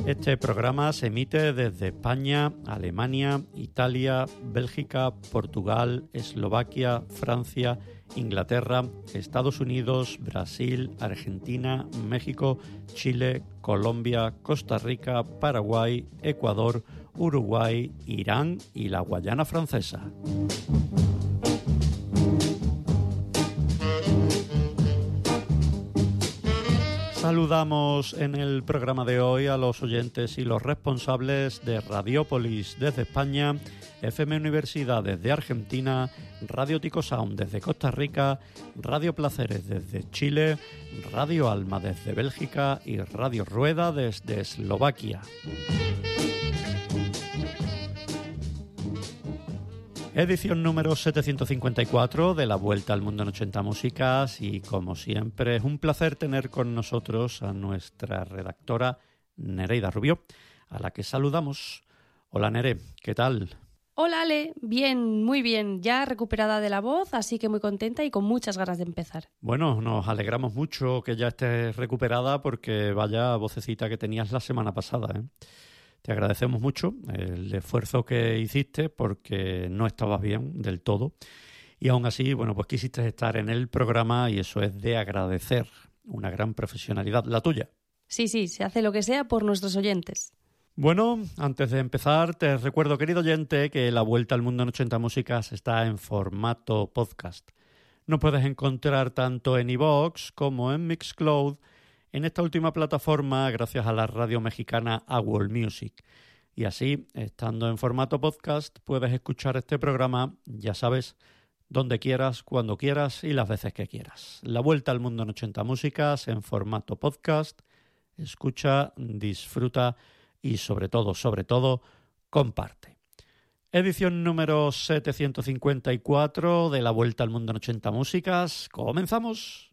Este programa se emite desde España, Alemania, Italia, Bélgica, Portugal, Eslovaquia, Francia, Inglaterra, Estados Unidos, Brasil, Argentina, México, Chile, Colombia, Costa Rica, Paraguay, Ecuador, Uruguay, Irán y la Guayana Francesa. Saludamos en el programa de hoy a los oyentes y los responsables de Radiópolis desde España, FM Universidad desde Argentina, Radio Tico Sound desde Costa Rica, Radio Placeres desde Chile, Radio Alma desde Bélgica y Radio Rueda desde Eslovaquia. Edición número 754 de la Vuelta al Mundo en 80 Músicas y, como siempre, es un placer tener con nosotros a nuestra redactora Nereida Rubio, a la que saludamos. Hola Nere, ¿qué tal? Hola Ale, bien, muy bien, ya recuperada de la voz, así que muy contenta y con muchas ganas de empezar. Bueno, nos alegramos mucho que ya estés recuperada porque vaya vocecita que tenías la semana pasada, ¿eh? Te agradecemos mucho el esfuerzo que hiciste porque no estabas bien del todo y aún así, bueno, pues quisiste estar en el programa y eso es de agradecer, una gran profesionalidad, la tuya. Sí, se hace lo que sea por nuestros oyentes. Bueno, antes de empezar, te recuerdo, querido oyente, que La Vuelta al Mundo en 80 Músicas está en formato podcast. Nos puedes encontrar tanto en iVoox como en Mixcloud. En esta última plataforma, gracias a la radio mexicana World Music. Y así, estando en formato podcast, puedes escuchar este programa, ya sabes, donde quieras, cuando quieras y las veces que quieras. La Vuelta al Mundo en 80 Músicas en formato podcast. Escucha, disfruta y sobre todo, comparte. Edición número 754 de La Vuelta al Mundo en 80 Músicas. ¡Comenzamos!